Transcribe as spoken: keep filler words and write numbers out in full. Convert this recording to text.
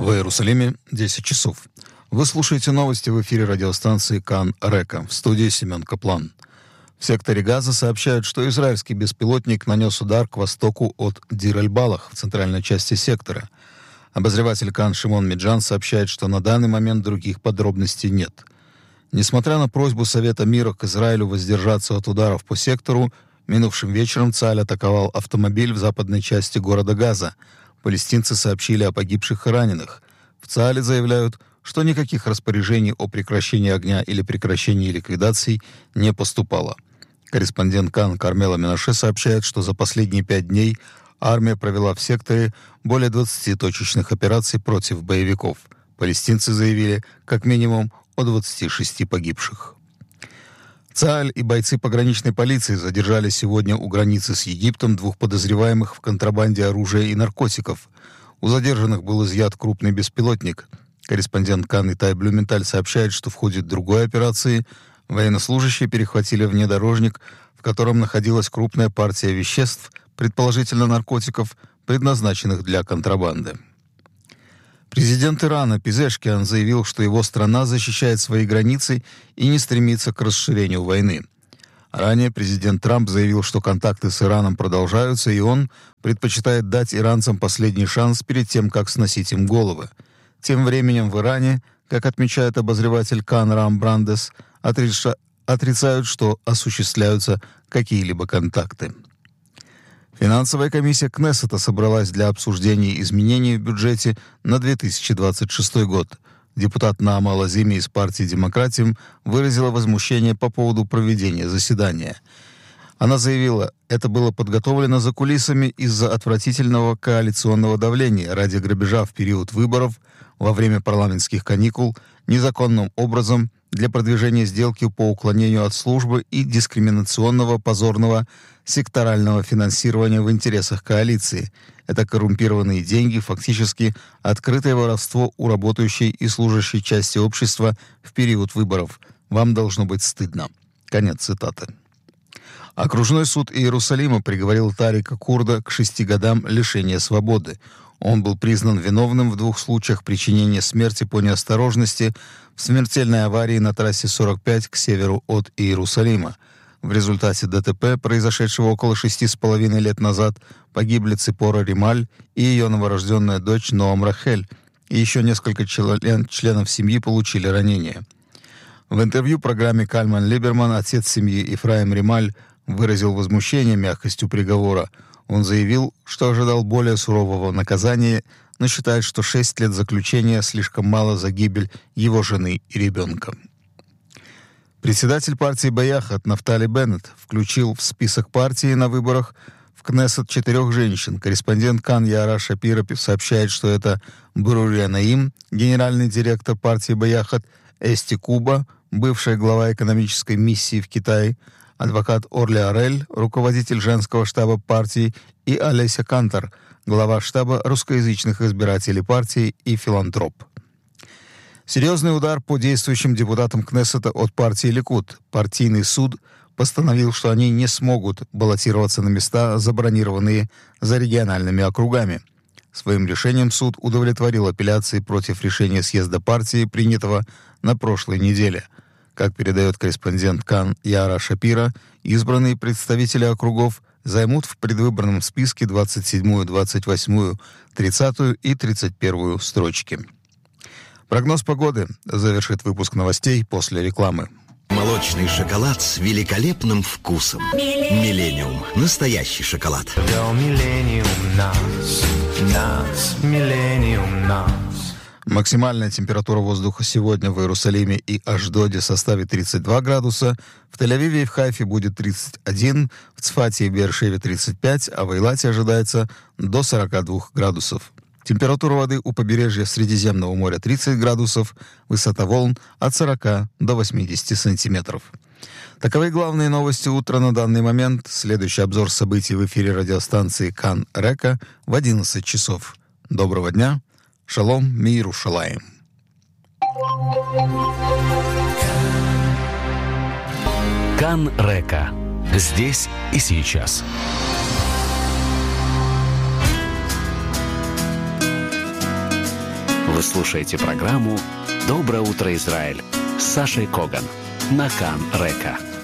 В Иерусалиме десять часов. Вы слушаете новости в эфире радиостанции Кан Река. В студии Семен Каплан. В секторе Газа сообщают, что израильский беспилотник нанес удар к востоку от Дир-эль-Балах в центральной части сектора. Обозреватель Кан Шимон Меджан сообщает, что на данный момент других подробностей нет. Несмотря на просьбу Совета мира к Израилю воздержаться от ударов по сектору, минувшим вечером Цааль атаковал автомобиль в западной части города Газа. Палестинцы сообщили о погибших и раненых. В Цаале заявляют, что никаких распоряжений о прекращении огня или прекращении ликвидаций не поступало. Корреспондент Кан Кармела Менаше сообщает, что за последние пять дней армия провела в секторе более двадцати точечных операций против боевиков. Палестинцы заявили как минимум о двадцати шести погибших. Цааль и бойцы пограничной полиции задержали сегодня у границы с Египтом двух подозреваемых в контрабанде оружия и наркотиков. У задержанных был изъят крупный беспилотник. Корреспондент Кан Итай Блюменталь сообщает, что в ходе другой операции военнослужащие перехватили внедорожник, в котором находилась крупная партия веществ, предположительно наркотиков, предназначенных для контрабанды. Президент Ирана Пезешкиан заявил, что его страна защищает свои границы и не стремится к расширению войны. Ранее президент Трамп заявил, что контакты с Ираном продолжаются, и он предпочитает дать иранцам последний шанс перед тем, как сносить им головы. Тем временем в Иране, как отмечает обозреватель Кан Рам Брандес, отриша... отрицают, что осуществляются какие-либо контакты. Финансовая комиссия Кнессета собралась для обсуждения изменений в бюджете на две тысячи двадцать шестой год. Депутат Наама Лазими из партии «Демократим» выразила возмущение по поводу проведения заседания. Она заявила, это было подготовлено за кулисами из-за отвратительного коалиционного давления ради грабежа в период выборов во время парламентских каникул, незаконным образом для продвижения сделки по уклонению от службы и дискриминационного позорного секторального финансирования в интересах коалиции. Это коррумпированные деньги, фактически открытое воровство у работающей и служащей части общества в период выборов. Вам должно быть стыдно. Конец цитаты. Окружной суд Иерусалима приговорил Тарика Курда к шести годам лишения свободы. Он был признан виновным в двух случаях причинения смерти по неосторожности в смертельной аварии на трассе сорок пять к северу от Иерусалима. В результате ДТП, произошедшего около шести с половиной лет назад, погибли Ципора Рималь и ее новорожденная дочь Ноам Рахель, и еще несколько член, членов семьи получили ранения. В интервью программе «Кальман Либерман» отец семьи Ефраим Рималь выразил возмущение мягкостью приговора. Он заявил, что ожидал более сурового наказания, но считает, что шесть лет заключения слишком мало за гибель его жены и ребенка. Председатель партии Баяхат Нафтали Беннет включил в список партии на выборах в Кнессет четырех женщин. Корреспондент Кан Яара Шапира сообщает, что это Брурия Наим, генеральный директор партии Баяхат, Эсти Куба, бывшая глава экономической миссии в Китае, адвокат Орли Арель, руководитель женского штаба партии, и Олеся Кантор, глава штаба русскоязычных избирателей партии и филантроп. Серьезный удар по действующим депутатам Кнессета от партии Ликуд. Партийный суд постановил, что они не смогут баллотироваться на места, забронированные за региональными округами. Своим решением суд удовлетворил апелляции против решения съезда партии, принятого на прошлой неделе. Как передает корреспондент Кан Яара Шапира, избранные представители округов займут в предвыборном списке двадцать седьмую, двадцать восьмую, тридцатую и тридцать первую строчки. Прогноз погоды завершит выпуск новостей после рекламы. Молочный шоколад с великолепным вкусом. Миллениум. Настоящий шоколад. Миллениум нас, нас, Миллениум нас. Максимальная температура воздуха сегодня в Иерусалиме и Ашдоде составит тридцать два градуса, в Тель-Авиве и в Хайфе будет тридцать один, в Цфате и Беэр-Шеве тридцать пять, а в Эйлате ожидается до сорока двух градусов. Температура воды у побережья Средиземного моря тридцать градусов, высота волн от сорока до восьмидесяти сантиметров. Таковы главные новости утра на данный момент. Следующий обзор событий в эфире радиостанции Кан Река в одиннадцать часов. Доброго дня. Шалом, миру, шалаем. Кан Река. Здесь и сейчас. Вы слушаете программу «Доброе утро, Израиль» с Сашей Коган на Кан Река.